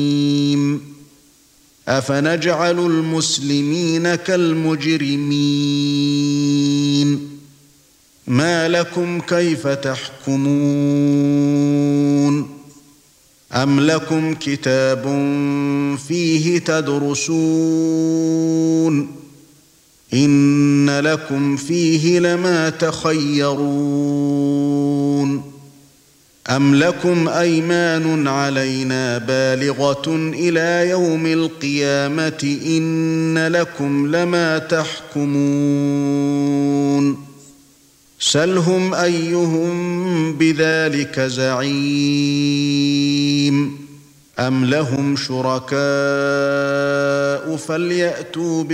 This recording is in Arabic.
أفنجعل المسلمين كالمجرمين ما لكم كيف تحكمون أم لكم كتاب فيه تدرسون إن لكم فيه لما تخيرون أم لكم أيمان علينا بالغة إلى يوم القيامة إن لكم لما تحكمون سلهم أيهم بذلك زعيم أم لهم شركاء فليأتوا